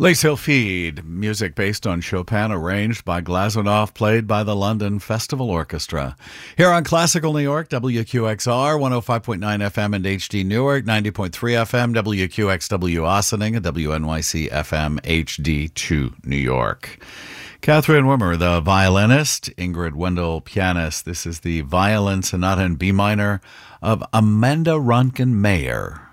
Lace Hill Feed, music based on Chopin, arranged by Glazunov, played by the London Festival Orchestra. Here on Classical New York, WQXR, 105.9 FM and HD Newark, 90.3 FM, WQXW Ossining, and WNYC FM HD2 New York. Catherine Wimmer, the violinist, Ingrid Wendell, pianist. This is the violin sonata in B minor of Amanda Ronkin Mayer.